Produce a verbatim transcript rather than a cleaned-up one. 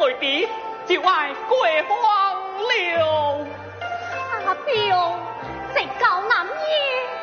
对比，就爱过荒了。 阿彪，这狗男人。